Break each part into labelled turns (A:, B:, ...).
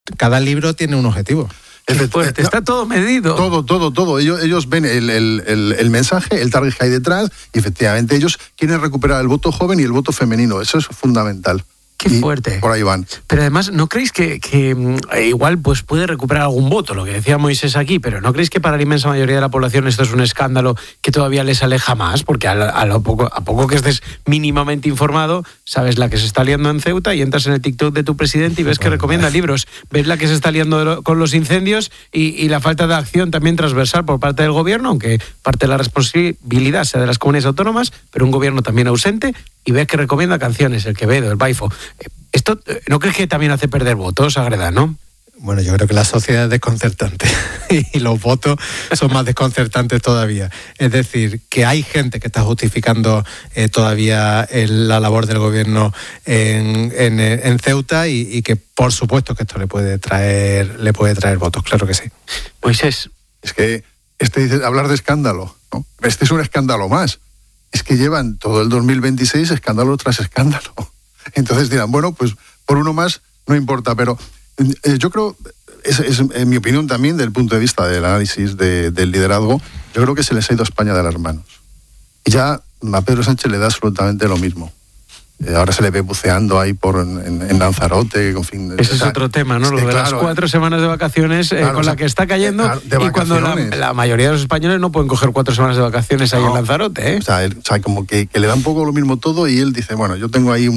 A: cada libro tiene un objetivo.
B: Está todo medido.
C: Todo. Ellos ven el mensaje, el target que hay detrás, y efectivamente ellos quieren recuperar el voto joven y el voto femenino. Eso es fundamental.
B: Qué fuerte.
C: Por ahí van.
B: Pero además, ¿no creéis que igual pues puede recuperar algún voto? Lo que decía Moisés aquí, pero ¿no creéis que para la inmensa mayoría de la población esto es un escándalo que todavía les aleja más? Porque a poco que estés mínimamente informado, sabes la que se está liando en Ceuta y entras en el TikTok de tu presidente y ves que recomienda libros. Ves la que se está liando con los incendios y la falta de acción también transversal por parte del gobierno, aunque parte de la responsabilidad sea de las comunidades autónomas, pero un gobierno también ausente, y ves que recomienda canciones, el Quevedo, el Baifo. ¿Esto no crees que también hace perder votos, Ágreda, no?
A: Bueno, yo creo que la sociedad es desconcertante y los votos son más desconcertantes todavía. Es decir, que hay gente que está justificando todavía la labor del gobierno en Ceuta y que por supuesto que esto le puede traer votos, claro que sí.
B: Moisés.
C: Es que dice hablar de escándalo, ¿no? Este es un escándalo más. Es que llevan todo el 2026 escándalo tras escándalo. Entonces dirán, bueno, pues por uno más no importa, pero yo creo, es en mi opinión también, desde el punto de vista del análisis del liderazgo, yo creo que se les ha ido a España de las manos. Y ya a Pedro Sánchez le da absolutamente lo mismo. Ahora se le ve buceando ahí en Lanzarote. En fin,
B: ese es otro tema, ¿no? Lo de las 4 semanas de vacaciones con la que está cayendo, y cuando la mayoría de los españoles no pueden coger 4 semanas de vacaciones ahí en Lanzarote, ¿eh?
C: O sea, como que le da un poco lo mismo todo, y él dice, bueno, yo tengo ahí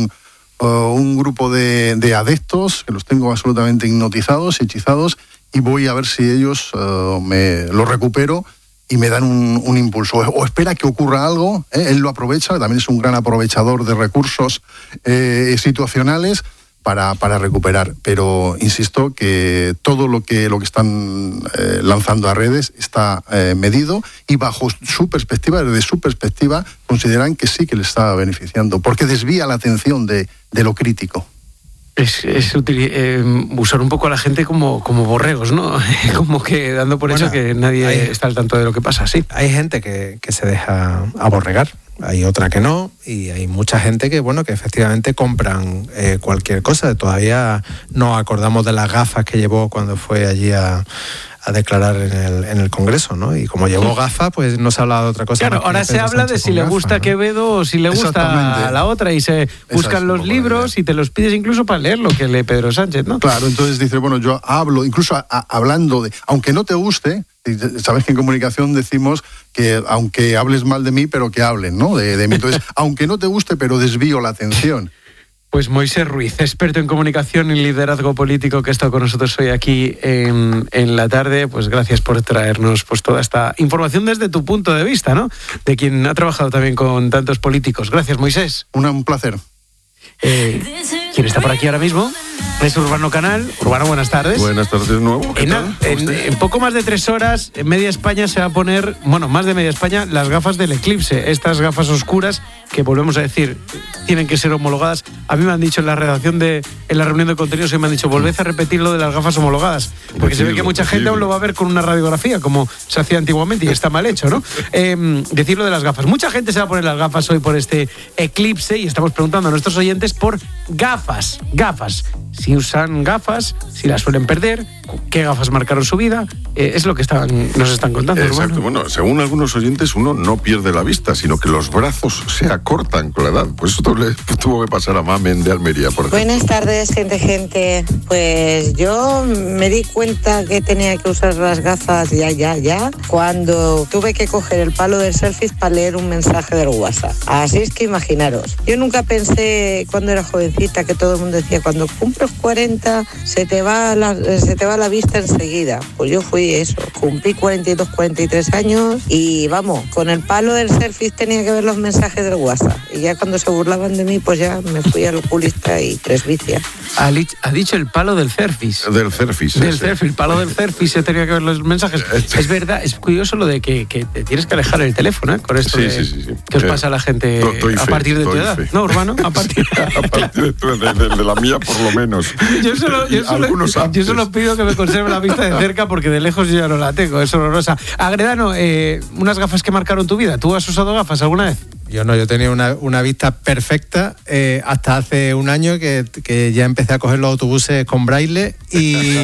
C: un grupo de adeptos que los tengo absolutamente hipnotizados, hechizados, y voy a ver si ellos lo recupero y me dan un impulso, o espera que ocurra algo, él lo aprovecha, también es un gran aprovechador de recursos situacionales para recuperar, pero insisto que todo lo que están lanzando a redes está medido, y bajo su perspectiva, desde su perspectiva, consideran que sí que le está beneficiando, porque desvía la atención de lo crítico.
B: Es usar un poco a la gente como borregos, ¿no? Como que dando por hecho que nadie está al tanto de lo que pasa, sí.
A: Hay gente que se deja aborregar, hay otra que no, y hay mucha gente que efectivamente compran cualquier cosa. Todavía nos acordamos de las gafas que llevó cuando fue allí a declarar en el Congreso, ¿no? Y como llevó gafas, pues no se ha hablado de otra cosa.
B: Claro, ahora se habla de si le gusta Quevedo o si le gusta la otra, y se buscan los libros y te los pides incluso para leer lo que lee Pedro Sánchez, ¿no?
C: Claro, entonces dice, bueno, yo hablo, incluso hablando de, aunque no te guste, sabes que en comunicación decimos que aunque hables mal de mí, pero que hablen, ¿no? De mí. Entonces, aunque no te guste, pero desvío la atención.
B: Pues Moisés Ruiz, experto en comunicación y liderazgo político, que ha estado con nosotros hoy aquí en la tarde, pues gracias por traernos pues toda esta información desde tu punto de vista, ¿no? De quien ha trabajado también con tantos políticos. Gracias, Moisés.
C: Un placer.
B: ¿Quién está por aquí ahora mismo? Es Urbano Canal. Urbano, buenas tardes.
D: Buenas tardes de nuevo.
B: En poco más de 3 horas, en media España se va a poner, más de media España, las gafas del eclipse. Estas gafas oscuras que, volvemos a decir, tienen que ser homologadas. A mí me han dicho en la redacción en la reunión de contenidos, me han dicho, volved a repetir lo de las gafas homologadas. Porque se ve que mucha gente aún lo va a ver con una radiografía, como se hacía antiguamente, y está mal hecho, ¿no? Decir lo de las gafas. Mucha gente se va a poner las gafas hoy por este eclipse, y estamos preguntando a nuestros oyentes por gafas. Si usan gafas, si las suelen perder, qué gafas marcaron su vida, es lo que nos están contando.
D: Exacto, bueno, según algunos oyentes, uno no pierde la vista, sino que los brazos se acortan con la edad. Pues esto le tuvo que pasar a Mamen de Almería, por ejemplo.
E: Buenas tardes, gente. Pues yo me di cuenta que tenía que usar las gafas ya, cuando tuve que coger el palo del selfie para leer un mensaje del WhatsApp. Así es que imaginaros. Yo nunca pensé, cuando era jovencita, que todo el mundo decía, cuando cumples 40 se te va la vista enseguida. Pues yo fui eso, cumplí 42, 43 años y vamos, con el palo del selfie tenía que ver los mensajes del WhatsApp, y ya cuando se burlaban de mí, pues ya me fui al oculista y presbicia.
B: Ha dicho el palo del selfie.
D: Del selfie.
B: El palo del selfie se tenía que ver los mensajes. Es verdad, es curioso lo de que te tienes que alejar el teléfono, con esto
D: sí.
B: ¿Qué os pasa a la gente a partir de tu edad? ¿No, Urbano? A partir
D: de la mía, por lo menos.
B: Yo solo pido que me conserve la vista de cerca, porque de lejos yo ya no la tengo, es horrorosa. Agredano, unas gafas que marcaron tu vida. ¿Tú has usado gafas alguna vez?
A: Yo tenía una vista perfecta hasta hace un año que ya empecé a coger los autobuses con braille y